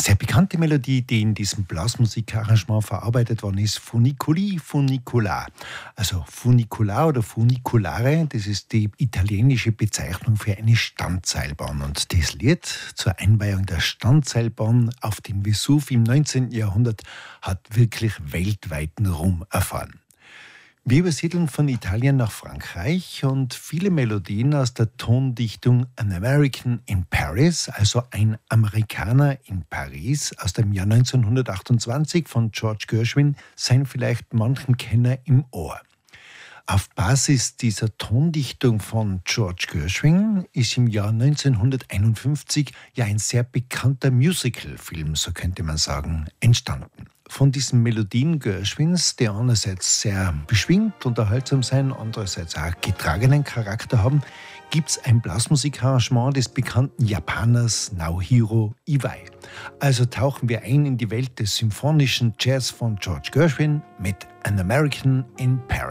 sehr bekannte Melodie, die in diesem Blasmusikarrangement verarbeitet worden ist, Funiculi Funicular. Also Funicular oder Funiculare, das ist die italienische Bezeichnung für eine Standseilbahn. Und das Lied zur Einweihung der Standseilbahn auf dem Vesuv im 19. Jahrhundert hat wirklich weltweiten Ruhm erfahren. Wir übersiedeln von Italien nach Frankreich und viele Melodien aus der Tondichtung An American in Paris, also ein Amerikaner in Paris aus dem Jahr 1928 von George Gershwin, seien vielleicht manchem Kenner im Ohr. Auf Basis dieser Tondichtung von George Gershwin ist im Jahr 1951 ja ein sehr bekannter Musicalfilm, so könnte man sagen, entstanden. Von diesen Melodien Gershwins, die einerseits sehr beschwingt, unterhaltsam sein, andererseits auch getragenen Charakter haben, gibt es ein Blasmusikarrangement des bekannten Japaners Naohiro Iwai. Also tauchen wir ein in die Welt des symphonischen Jazz von George Gershwin mit An American in Paris.